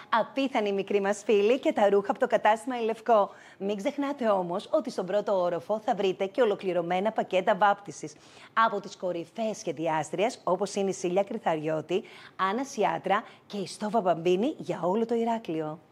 Απίθανοι μικροί μας φίλοι και τα ρούχα από το κατάστημα Η Λευκό. Μην ξεχνάτε όμως ότι στον πρώτο όροφο θα βρείτε και ολοκληρωμένα πακέτα βάπτισης από τις κορυφαίες σχεδιάστριες όπως είναι η Σίλια Κρυθαριώτη, Άννα Σιάτρα και η Στόβα Μπαμπίνη για όλο το Ηράκλειο.